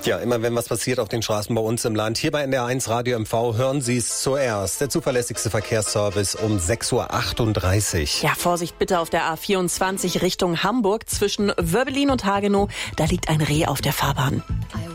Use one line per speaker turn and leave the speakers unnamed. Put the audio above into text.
Ja, immer wenn was passiert auf den Straßen bei uns im Land, hier bei NDR1 Radio MV, hören Sie es zuerst. Der zuverlässigste Verkehrsservice um 6:38 Uhr.
Ja, Vorsicht bitte auf der A24 Richtung Hamburg zwischen Wöbbelin und Hagenow. Da liegt ein Reh auf der Fahrbahn.